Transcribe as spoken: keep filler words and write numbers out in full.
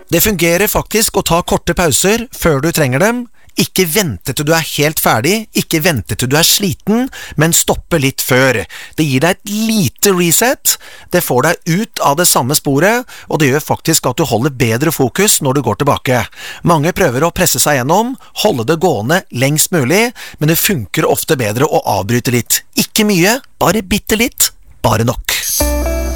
Det fungerer faktisk å ta korte pauser før du trenger dem. Ikke vente til du er helt ferdig, ikke vente til du er sliten, men stoppe litt før. Det gir deg et lite reset, det får deg ut av det samme sporet, og det gjør faktisk at du holder bedre fokus når du går tilbake. Mange prøver å presse seg gjennom, holde det gående lengst mulig, men det funker ofte bedre å avbryte litt. Ikke mye, bare bitte litt, bare nok.